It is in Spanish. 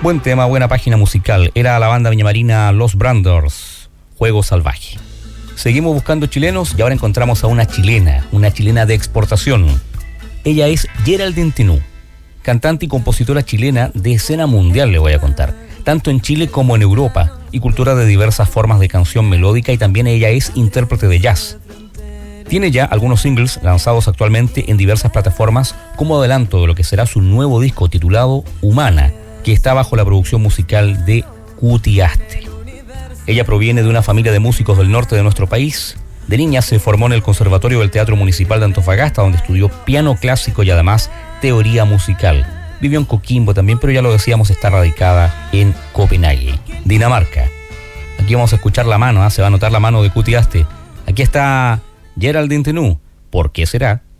Buen tema, buena página musical. Era la banda viñamarina Los Branders, Juego Salvaje. Seguimos buscando chilenos y ahora encontramos a una chilena de exportación. Ella es Geraldine Tinú, cantante y compositora chilena de escena mundial, le voy a contar, tanto en Chile como en Europa, y cultura de diversas formas de canción melódica, y también ella es intérprete de jazz. Tiene ya algunos singles lanzados actualmente en diversas plataformas como adelanto de lo que será su nuevo disco titulado Humana, que está bajo la producción musical de Cuti Aste. Ella proviene de una familia de músicos del norte de nuestro país. De niña se formó en el Conservatorio del Teatro Municipal de Antofagasta, donde estudió piano clásico y además teoría musical. Vivió en Coquimbo también, pero ya lo decíamos, está radicada en Copenhague, Dinamarca. Aquí vamos a escuchar la mano, se va a notar la mano de Cuti Aste. Aquí está Geraldine Tinú. ¿Por qué será?